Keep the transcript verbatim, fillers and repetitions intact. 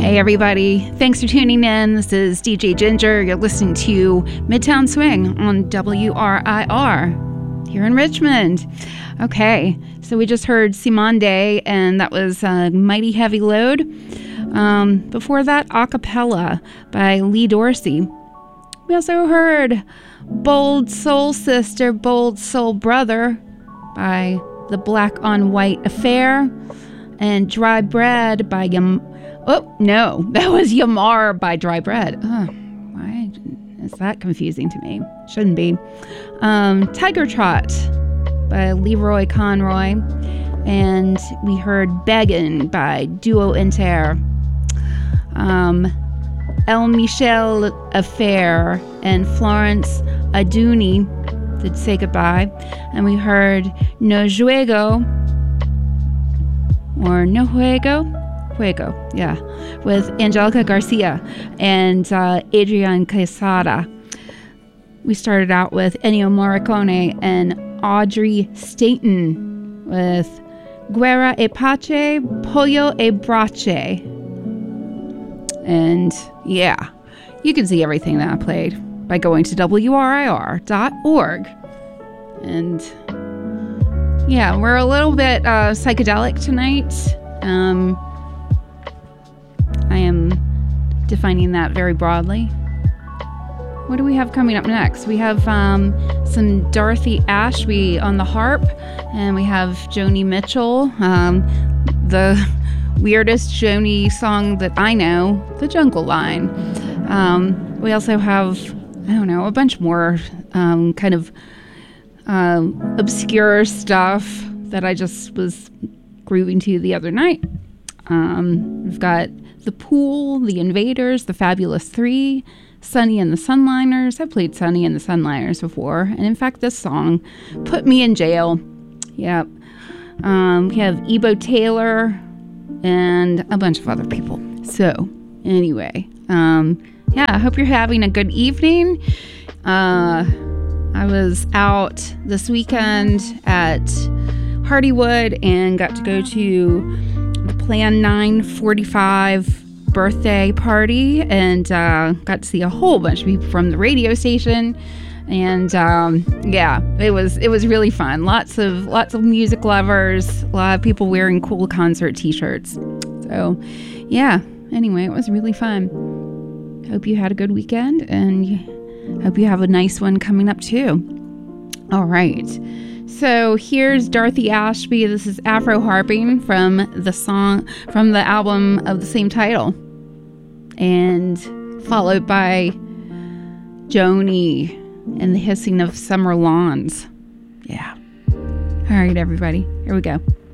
Hey everybody, thanks for tuning in. This is D J Ginger. You're listening to Midtown Swing on W R I R here in Richmond. Okay, so we just heard Simande, and that was a Mighty Heavy Load. Um, before that, Acapella by Lee Dorsey. We also heard Bold Soul Sister, Bold Soul Brother by The Black on White Affair, and Dry Bread by Yam... Oh, no, that was Yamar by Dry Bread. Oh, why is that confusing to me? Shouldn't be. Um, Tiger Trot by Leroy Conroy, and we heard Beggin' by Duo Inter. Um, El Michel Affair and Florence Aduni did Say Goodbye, and we heard No Juego, or No Juego? Juego, yeah, with Angelica Garcia and uh, Adrian Quesada. We started out with Ennio Morricone and Audrey Staton with Guerra e Pace, Pollo e Brace. And yeah, you can see everything that I played by going to W R I R dot org. And yeah, we're a little bit uh, psychedelic tonight. Um, I am defining that very broadly. What do we have coming up next? We have um, some Dorothy Ashby on the harp, and we have Joni Mitchell, um, the weirdest Joni song that I know, The Jungle Line. Um, we also have, I don't know, a bunch more um, kind of uh, obscure stuff that I just was grooving to the other night. Um, we've got The Pool, The Invaders, The Fabulous Three, Sonny and the Sunliners. I've played Sonny and the Sunliners before, and in fact, this song put me in jail. Yep. Um, we have Ebo Taylor and a bunch of other people. So, anyway, um, yeah, I hope you're having a good evening. Uh, I was out this weekend at Hardywood and got to go to the Plan nine forty-five birthday party, and uh, got to see a whole bunch of people from the radio station. And um, yeah, it was it was really fun. Lots of lots of music lovers, a lot of people wearing cool concert T-shirts. So yeah, anyway, it was really fun. Hope you had a good weekend, and hope you have a nice one coming up too. All right. So here's Dorothy Ashby. This is Afro Harping from the song from the album of the same title, and followed by Joni and the Hissing of Summer Lawns. Yeah. All right, everybody. Here we go.